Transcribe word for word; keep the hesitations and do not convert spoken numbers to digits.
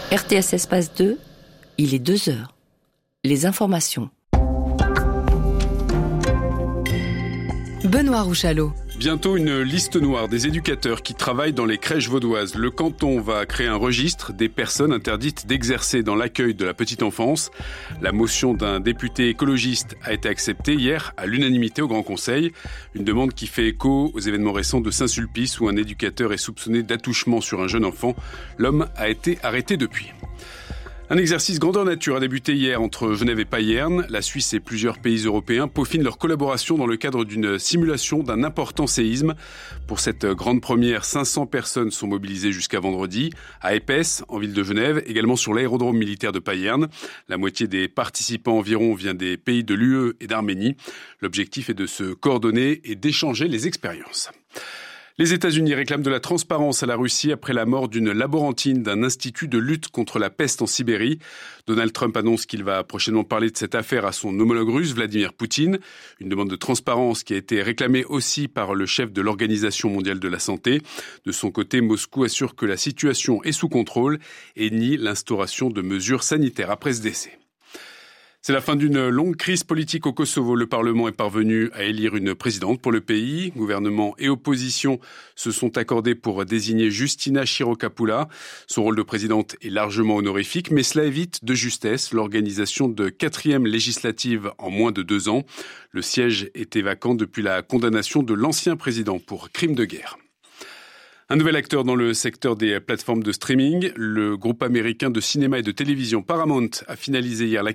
R T S Espace deux, il est deux heures. Les informations. Benoît Rouchalot. Bientôt une liste noire des éducateurs qui travaillent dans les crèches vaudoises. Le canton va créer un registre des personnes interdites d'exercer dans l'accueil de la petite enfance. La motion d'un député écologiste a été acceptée hier à l'unanimité au Grand Conseil. Une demande qui fait écho aux événements récents de Saint-Sulpice où un éducateur est soupçonné d'attouchement sur un jeune enfant. L'homme a été arrêté depuis. Un exercice grandeur nature a débuté hier entre Genève et Payerne. La Suisse et plusieurs pays européens peaufinent leur collaboration dans le cadre d'une simulation d'un important séisme. Pour cette grande première, cinq cents personnes sont mobilisées jusqu'à vendredi, à Épaisse, en ville de Genève, également sur l'aérodrome militaire de Payerne. La moitié des participants environ vient des pays de l'U E et d'Arménie. L'objectif est de se coordonner et d'échanger les expériences. Les États-Unis réclament de la transparence à la Russie après la mort d'une laborantine d'un institut de lutte contre la peste en Sibérie. Donald Trump annonce qu'il va prochainement parler de cette affaire à son homologue russe, Vladimir Poutine. Une demande de transparence qui a été réclamée aussi par le chef de l'Organisation mondiale de la santé. De son côté, Moscou assure que la situation est sous contrôle et nie l'instauration de mesures sanitaires après ce décès. C'est la fin d'une longue crise politique au Kosovo. Le Parlement est parvenu à élire une présidente pour le pays. Gouvernement et opposition se sont accordés pour désigner Justina Chirokapula. Son rôle de présidente est largement honorifique, mais cela évite de justesse l'organisation de quatrième législative en moins de deux ans. Le siège était vacant depuis la condamnation de l'ancien président pour crime de guerre. Un nouvel acteur dans le secteur des plateformes de streaming, le groupe américain de cinéma et de télévision Paramount a finalisé hier l'acquisition